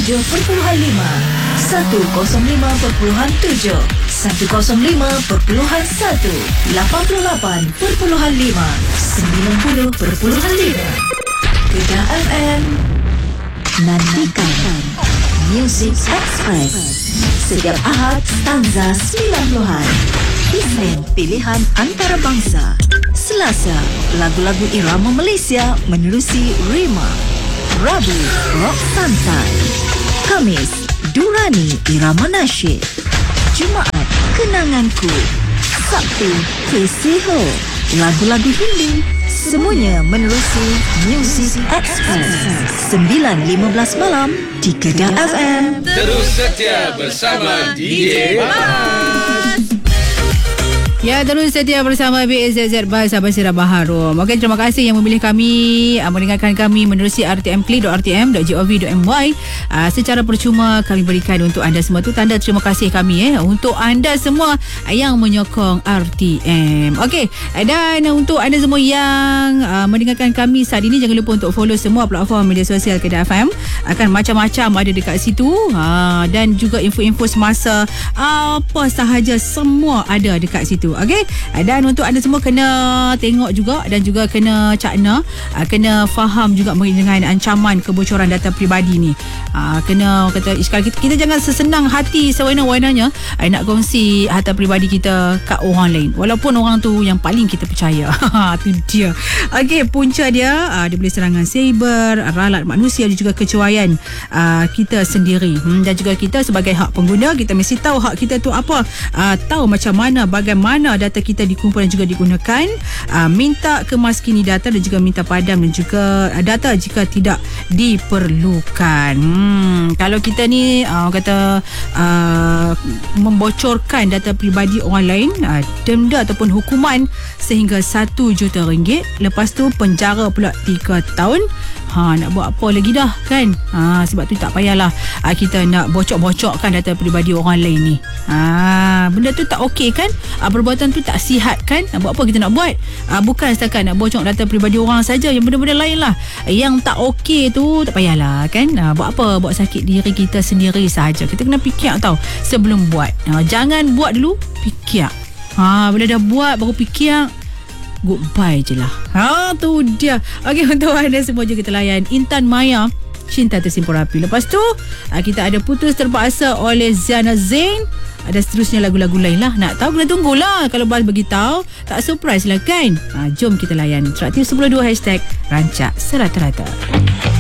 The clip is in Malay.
105.7, 105.1, 88.5, 90.5. Kedah FM. Nantikan Music Express setiap Ahad stanza 90-an. Isnin pilihan antarabangsa. Selasa lagu-lagu irama Malaysia menerusi Rima. Rabu rock santai. Khamis Durani irama nasyid. Jumaat Kenanganku. Sabtu Kesiho lagu-lagu Hindi. Semuanya menerusi Music Express 9.15 malam di Kedah FM. Terus setia bersama DJ Bas. Ya, terus setia bersama BZZ Bas Abang Sirah Baharum. Okey, terima kasih yang memilih kami, mendengarkan kami menerusi rtmclick.rtm.gov.my. Secara percuma kami berikan untuk anda semua tu tanda terima kasih kami untuk anda semua yang menyokong RTM. Okey, dan untuk anda semua yang mendengarkan kami saat ini, jangan lupa untuk follow semua platform media sosial Kedah FM. Akan macam-macam ada dekat situ, dan juga info-info semasa apa sahaja semua ada dekat situ. Okey, dan untuk anda semua kena tengok juga dan juga kena cakna, kena faham juga dengan ancaman kebocoran data peribadi ni. Kena kata kita jangan sesenang hati sewenang-wenangnya nak kongsi harta peribadi kita kat orang lain, walaupun orang tu yang paling kita percaya. Tu dia. Okey, punca dia boleh serangan cyber, ralat manusia dan juga kecuaian kita sendiri. Dan juga kita sebagai hak pengguna, kita mesti tahu hak kita tu apa, tahu macam mana, bagaimana data kita dikumpul dan juga digunakan, minta kemaskini data dan juga minta padam dan juga data jika tidak diperlukan. Kalau kita ni kata membocorkan data peribadi orang lain, denda ataupun hukuman sehingga RM1 juta, lepas tu penjara pula 3 tahun. Nak buat apa lagi dah kan? Sebab tu tak payahlah kita nak bocok-bocokkan data peribadi orang lain ni. Benda tu tak okey kan? Perbuatan tu tak sihat kan? Buat apa kita nak buat? Bukan setakat nak bocok data peribadi orang saja, yang benda-benda lain lah yang tak okey tu tak payahlah kan? Buat apa? Buat sakit diri kita sendiri sahaja. Kita kena fikir tau sebelum buat. Jangan buat dulu, fikir. Bila dah buat baru fikir, goodbye je lah. Tu dia. Okey, untuk anda semua juga kita layan Intan Maya, Cinta Tersimpul Rapi. Lepas tu kita ada Putus Terpaksa oleh Ziana Zain. Ada seterusnya lagu-lagu lain lah. Nak tahu kena tunggulah. Kalau Bas beritahu, tak surprise lah kan? Jom kita layan Traktir 102 #Rancak Serata-Rata.